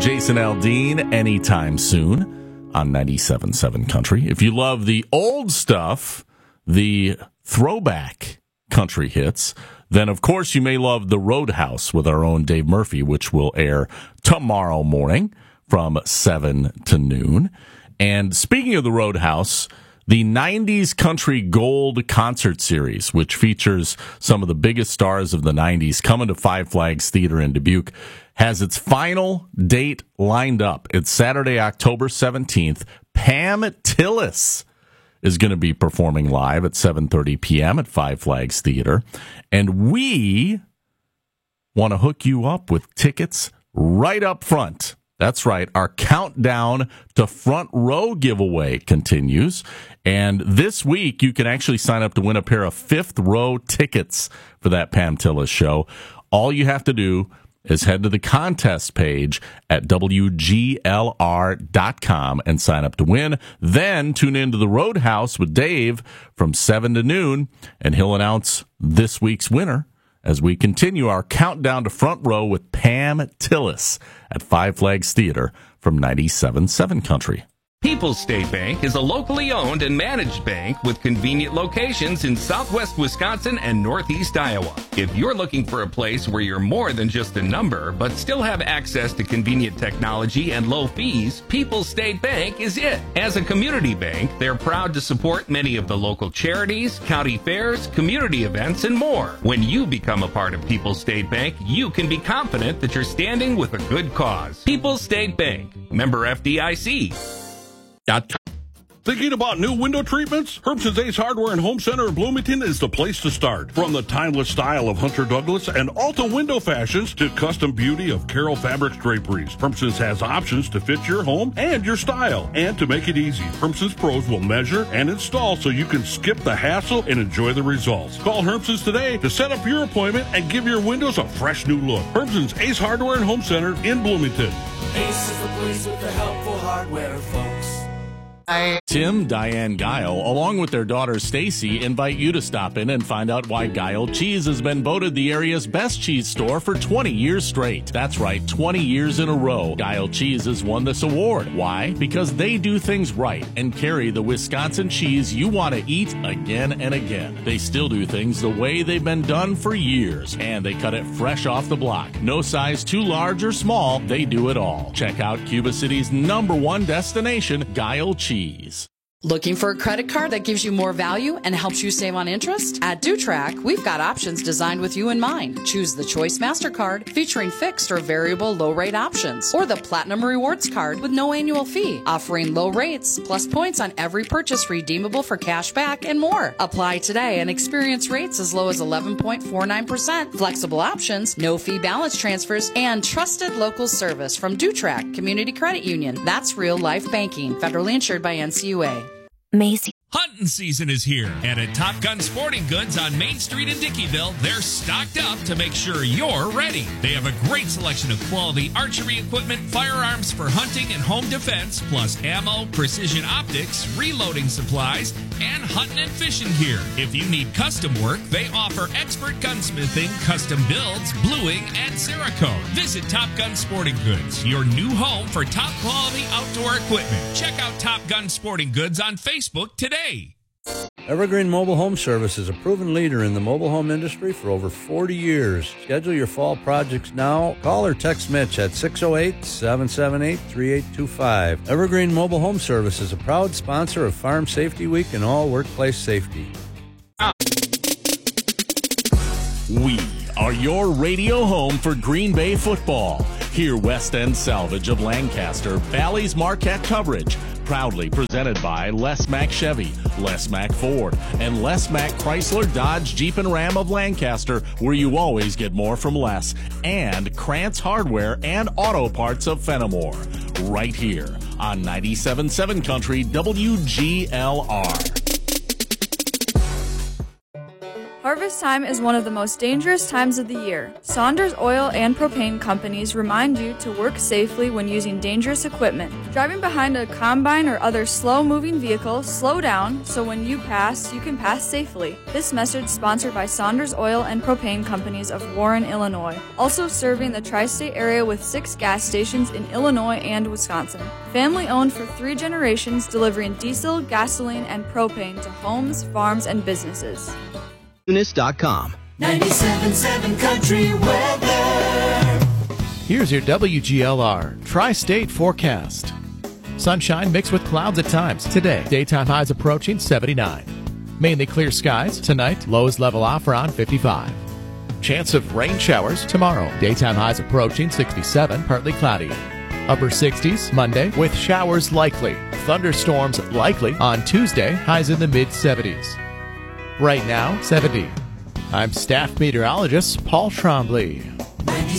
Jason Aldean anytime soon on 97.7 Country. If you love the old stuff, the throwback country hits, then of course you may love the Roadhouse with our own Dave Murphy, which will air tomorrow morning from 7 to noon. And speaking of the Roadhouse, the 90s Country Gold concert series, which features some of the biggest stars of the 90s, coming to Five Flags Theater in Dubuque, has its final date lined up. It's Saturday, October 17th. Pam Tillis is going to be performing live at 7:30 p.m. at Five Flags Theater. And we want to hook you up with tickets right up front. That's right. Our countdown to front row giveaway continues. And this week, you can actually sign up to win a pair of fifth row tickets for that Pam Tillis show. All you have to do is head to the contest page at WGLR.com and sign up to win. Then tune into the Roadhouse with Dave from 7 to noon, and he'll announce this week's winner as we continue our countdown to front row with Pam Tillis at Five Flags Theater from 97.7 Country. People's State Bank is a locally owned and managed bank with convenient locations in southwest Wisconsin and northeast Iowa. If you're looking for a place where you're more than just a number, but still have access to convenient technology and low fees, People's State Bank is it. As a community bank, they're proud to support many of the local charities, county fairs, community events, and more. When you become a part of People's State Bank, you can be confident that you're standing with a good cause. People's State Bank, member FDIC. Thinking about new window treatments? Hermson's Ace Hardware and Home Center in Bloomington is the place to start. From the timeless style of Hunter Douglas and Alta window fashions to custom beauty of Carroll Fabrics draperies, Hermson's has options to fit your home and your style. And to make it easy, Hermson's pros will measure and install so you can skip the hassle and enjoy the results. Call Hermson's today to set up your appointment and give your windows a fresh new look. Hermson's Ace Hardware and Home Center in Bloomington. Ace is the place with the helpful hardware, folks. Tim, Diane Guile, along with their daughter Stacy, invite you to stop in and find out why Guile Cheese has been voted the area's best cheese store for 20 years straight. That's right, 20 years in a row. Guile Cheese has won this award. Why? Because they do things right and carry the Wisconsin cheese you want to eat again and again. They still do things the way they've been done for years, and they cut it fresh off the block. No size too large or small, they do it all. Check out Cuba City's #1 destination, Guile Cheese. Looking for a credit card that gives you more value and helps you save on interest? At DuTrack, we've got options designed with you in mind. Choose the Choice MasterCard featuring fixed or variable low-rate options, or the Platinum Rewards Card with no annual fee, offering low rates plus points on every purchase redeemable for cash back and more. Apply today and experience rates as low as 11.49%, flexible options, no fee balance transfers, and trusted local service from DuTrack Community Credit Union. That's real life banking, federally insured by NCUA. Macy. Hunting season is here, and at Top Gun Sporting Goods on Main Street in Dickeyville, they're stocked up to make sure you're ready. They have a great selection of quality archery equipment, firearms for hunting and home defense, plus ammo, precision optics, reloading supplies, and hunting and fishing gear. If you need custom work, they offer expert gunsmithing, custom builds, bluing, and Cerakote. Visit Top Gun Sporting Goods, your new home for top quality outdoor equipment. Check out Top Gun Sporting Goods on Facebook today. Evergreen Mobile Home Service is a proven leader in the mobile home industry for over 40 years. Schedule your fall projects now. Call or text Mitch at 608-778-3825. Evergreen Mobile Home Service is a proud sponsor of Farm Safety Week and all workplace safety. We are your radio home for Green Bay football. Hear West End Salvage of Lancaster, Valley's Marquette coverage. Proudly presented by Les Mack Chevy, Les Mack Ford, and Les Mack Chrysler, Dodge, Jeep, and Ram of Lancaster, where you always get more from less. And Krantz Hardware and Auto Parts of Fenimore. Right here on 97.7 Country WGLR. Harvest time is one of the most dangerous times of the year. Saunders Oil and Propane companies remind you to work safely when using dangerous equipment. Driving behind a combine or other slow-moving vehicle, slow down so when you pass, you can pass safely. This message sponsored by Saunders Oil and Propane companies of Warren, Illinois. Also serving the tri-state area with 6 gas stations in Illinois and Wisconsin. Family-owned for 3 generations, delivering diesel, gasoline, and propane to homes, farms, and businesses. Tunis.com. 97.7 Country Weather. Here's your WGLR Tri-State forecast. Sunshine mixed with clouds at times today. Daytime highs approaching 79. Mainly clear skies tonight. Lows level off around 55. Chance of rain showers tomorrow. Daytime highs approaching 67. Partly cloudy. Upper 60s Monday with showers likely. Thunderstorms likely on Tuesday. Highs in the mid-70s. Right now, 70. I'm staff meteorologist Paul Trombley. 97.7